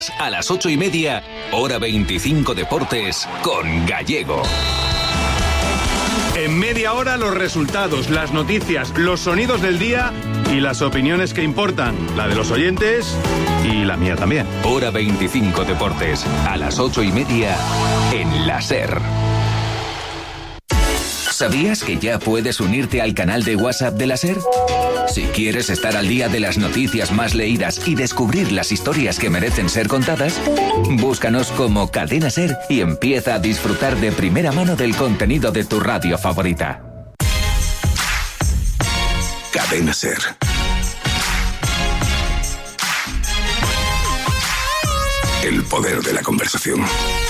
A las 8:30, hora 25 Deportes con Gallego. En media hora los resultados, las noticias, los sonidos del día y las opiniones que importan, la de los oyentes y la mía también. Hora 25 Deportes, a las 8:30 en la SER. ¿Sabías que ya puedes unirte al canal de WhatsApp de la SER? Si quieres estar al día de las noticias más leídas y descubrir las historias que merecen ser contadas, búscanos como Cadena SER y empieza a disfrutar de primera mano del contenido de tu radio favorita. Cadena SER. El poder de la conversación.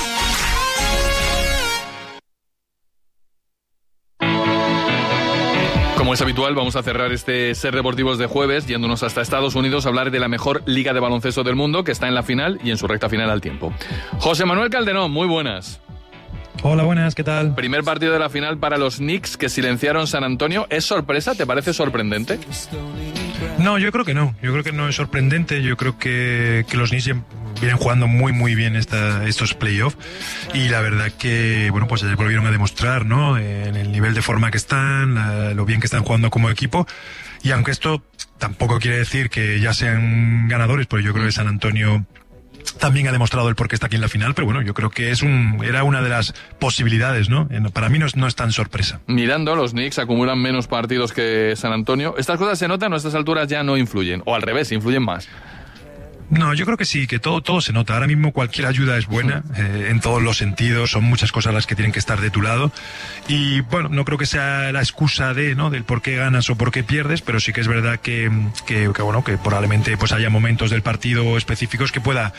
Como es habitual, vamos a cerrar este Ser Deportivos de jueves yéndonos hasta Estados Unidos a hablar de la mejor liga de baloncesto del mundo, que está en la final y en su recta final al tiempo. José Manuel Calderón, muy buenas. Hola, buenas, ¿qué tal? Primer partido de la final para los Knicks, que silenciaron San Antonio. ¿Es sorpresa? ¿Te parece sorprendente? No, yo creo que no. Yo creo que no es sorprendente. Yo creo que los Knicks vienen jugando muy bien estos playoffs, y la verdad que, bueno, pues ya volvieron a demostrar, ¿no?, en el nivel de forma que están, lo bien que están jugando como equipo. Y aunque esto tampoco quiere decir que ya sean ganadores, pues yo creo que San Antonio también ha demostrado el por qué está aquí en la final, pero bueno, yo creo que era una de las posibilidades, ¿no? Para mí no es tan sorpresa. Mirando, los Knicks acumulan menos partidos que San Antonio. ¿Estas cosas se notan o a estas alturas ya no influyen? O al revés, influyen más. No, yo creo que sí, que todo se nota. Ahora mismo cualquier ayuda es buena, en todos los sentidos. Son muchas cosas las que tienen que estar de tu lado. Y bueno, no creo que sea la excusa del por qué ganas o por qué pierdes, pero sí que es verdad que bueno, que probablemente pues haya momentos del partido específicos que pueda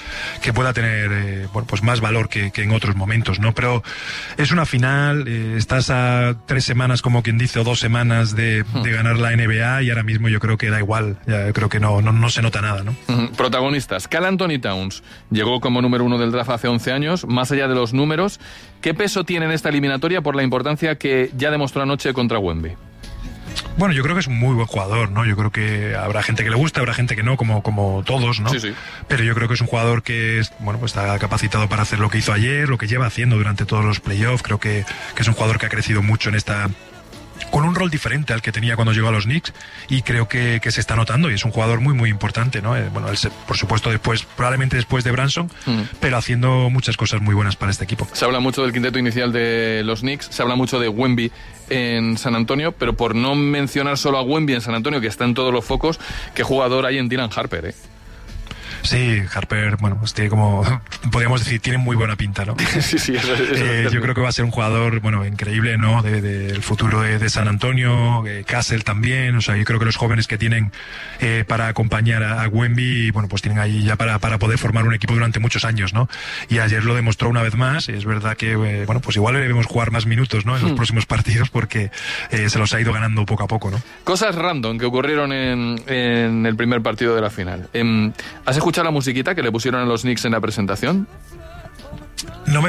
tener bueno, pues más valor que en otros momentos, ¿no? Pero es una final, estás a 3 semanas, como quien dice, o 2 semanas de ganar la NBA, y ahora mismo yo creo que da igual. Yo creo que no se nota nada, ¿no? Protagonistas. Karl Anthony Towns llegó como número 1 del draft hace 11 años. Más allá de los números, ¿qué peso tiene en esta eliminatoria por la importancia que ya demostró anoche contra Wemby? Bueno, yo creo que es un muy buen jugador, ¿no? Yo creo que habrá gente que le gusta, habrá gente que no, como todos, ¿no? Sí. Pero yo creo que es un jugador que bueno, pues está capacitado para hacer lo que hizo ayer, lo que lleva haciendo durante todos los playoffs. Creo que es un jugador que ha crecido mucho con un rol diferente al que tenía cuando llegó a los Knicks, y creo que se está notando, y es un jugador muy importante, ¿no? Bueno, él por supuesto probablemente después de Branson, pero haciendo muchas cosas muy buenas para este equipo. Se habla mucho del quinteto inicial de los Knicks, se habla mucho de Wemby en San Antonio, pero por no mencionar solo a Wemby en San Antonio, que está en todos los focos, ¿qué jugador hay en Dylan Harper, eh? Sí, Harper, bueno, pues tiene podríamos decir, tiene muy buena pinta, ¿no? Sí, yo creo que va a ser un jugador, bueno, increíble, ¿no? Del futuro de San Antonio, Castle también. O sea, yo creo que los jóvenes que tienen para acompañar a Wemby, bueno, pues tienen ahí ya para poder formar un equipo durante muchos años, ¿no? Y ayer lo demostró una vez más. Es verdad que, bueno, pues igual debemos jugar más minutos, ¿no?, en los próximos partidos, porque se los ha ido ganando poco a poco, ¿no? Cosas random que ocurrieron en el primer partido de la final. ¿Has escuchado la musiquita que le pusieron a los Knicks en la presentación? No me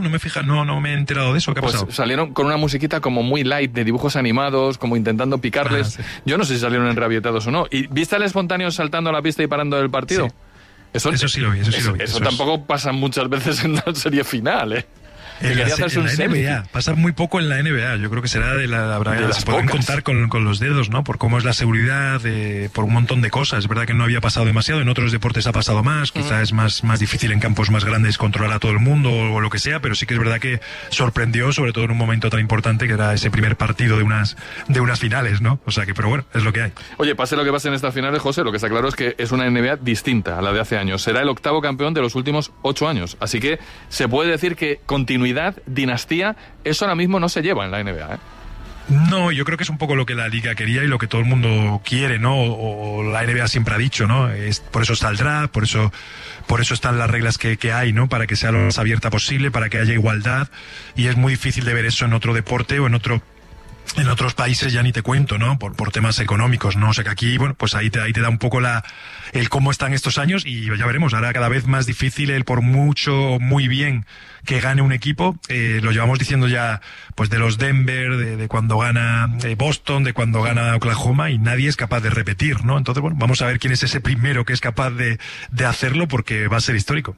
he enterado de eso. ¿Qué ha pasado? Salieron con una musiquita como muy light, de dibujos animados, como intentando picarles. Sí. Yo no sé si salieron enrabietados o no. ¿Y viste al espontáneo saltando a la pista y parando el partido? Sí. Eso sí lo vi. Eso tampoco pasa muchas veces en la serie final, ¿eh? En la NBA, pasa muy poco en la NBA. Yo creo que será se pueden contar con los dedos, ¿no? Por cómo es la seguridad, por un montón de cosas. Es verdad que no había pasado demasiado, en otros deportes ha pasado más, quizá es más difícil en campos más grandes controlar a todo el mundo o lo que sea, pero sí que es verdad que sorprendió, sobre todo en un momento tan importante que era ese primer partido de unas finales, ¿no? O sea que, pero bueno, es lo que hay. Oye, pase lo que pase en estas finales, José, lo que está claro es que es una NBA distinta a la de hace años. Será el 8º campeón de los últimos 8 años. Así que se puede decir que continuidad, dinastía, eso ahora mismo no se lleva en la NBA, ¿eh? No, yo creo que es un poco lo que la liga quería y lo que todo el mundo quiere, ¿no? O la NBA siempre ha dicho, ¿no? Por eso está el draft, por eso están las reglas que hay, ¿no? Para que sea lo más abierta posible, para que haya igualdad, y es muy difícil de ver eso en otro deporte o en otro En otros países ya ni te cuento, ¿no? Por temas económicos, ¿no? O sea que aquí, bueno, pues ahí te da un poco el cómo están estos años y ya veremos. Ahora cada vez más difícil el por mucho, muy bien que gane un equipo. Lo llevamos diciendo ya, pues de los Denver, de cuando gana Boston, de cuando gana Oklahoma y nadie es capaz de repetir, ¿no? Entonces, bueno, vamos a ver quién es ese primero que es capaz de hacerlo porque va a ser histórico.